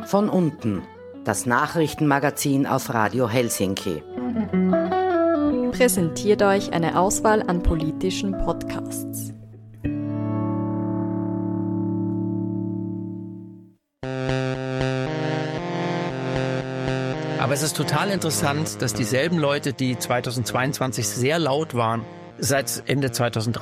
Von unten, das Nachrichtenmagazin auf Radio Helsinki. Präsentiert euch eine Auswahl an politischen Podcasts. Aber es ist total interessant, dass dieselben Leute, die 2022 sehr laut waren, seit Ende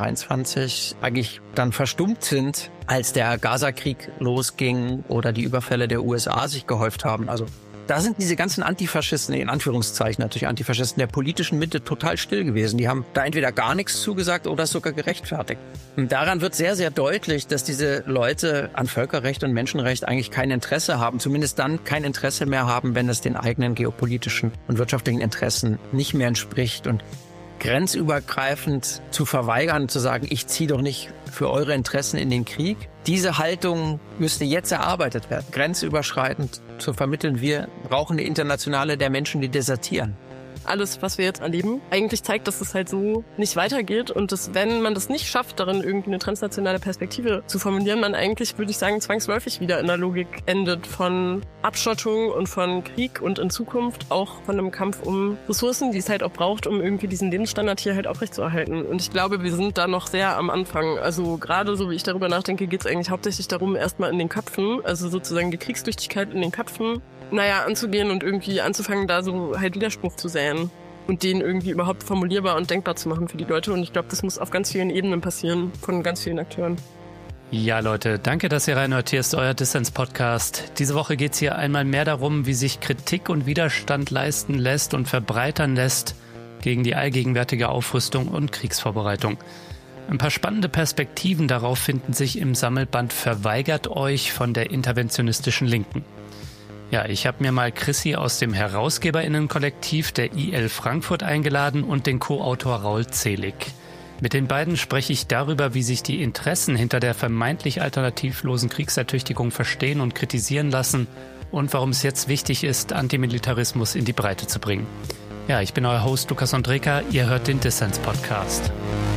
2023 eigentlich dann verstummt sind, als der Gaza-Krieg losging oder die Überfälle der USA sich gehäuft haben. Also da sind diese ganzen Antifaschisten, in Anführungszeichen natürlich Antifaschisten der politischen Mitte total still gewesen. Die haben da entweder gar nichts zugesagt oder es sogar gerechtfertigt. Und daran wird sehr, sehr deutlich, dass diese Leute an Völkerrecht und Menschenrecht eigentlich kein Interesse haben. Zumindest dann kein Interesse mehr haben, wenn es den eigenen geopolitischen und wirtschaftlichen Interessen nicht mehr entspricht. Und grenzübergreifend zu verweigern, zu sagen, ich ziehe doch nicht für eure Interessen in den Krieg. Diese Haltung müsste jetzt erarbeitet werden, grenzüberschreitend zu vermitteln. Wir brauchen eine Internationale der Menschen, die desertieren. Alles, was wir jetzt erleben, eigentlich zeigt, dass es halt so nicht weitergeht und dass, wenn man das nicht schafft, darin irgendwie eine transnationale Perspektive zu formulieren, man eigentlich, würde ich sagen, zwangsläufig wieder in der Logik endet von Abschottung und von Krieg und in Zukunft auch von einem Kampf um Ressourcen, die es halt auch braucht, um irgendwie diesen Lebensstandard hier halt aufrechtzuerhalten. Und ich glaube, wir sind da noch sehr am Anfang. Also gerade so, wie ich darüber nachdenke, geht es eigentlich hauptsächlich darum, erstmal in den Köpfen, also sozusagen die Kriegstüchtigkeit in den Köpfen, anzugehen und irgendwie anzufangen, da so halt Widerspruch zu säen und den irgendwie überhaupt formulierbar und denkbar zu machen für die Leute. Und ich glaube, das muss auf ganz vielen Ebenen passieren, von ganz vielen Akteuren. Ja, Leute, danke, dass ihr reinhört. Hier ist euer Dissens-Podcast. Diese Woche geht es hier einmal mehr darum, wie sich Kritik und Widerstand leisten lässt und verbreitern lässt gegen die allgegenwärtige Aufrüstung und Kriegsvorbereitung. Ein paar spannende Perspektiven darauf finden sich im Sammelband Verweigert euch von der interventionistischen Linken. Ja, ich habe mir mal Chrissy aus dem HerausgeberInnen-Kollektiv der IL Frankfurt eingeladen und den Co-Autor Raul Zelig. Mit den beiden spreche ich darüber, wie sich die Interessen hinter der vermeintlich alternativlosen Kriegsertüchtigung verstehen und kritisieren lassen und warum es jetzt wichtig ist, Antimilitarismus in die Breite zu bringen. Ja, ich bin euer Host Lukas Ondreka, ihr hört den Dissens-Podcast.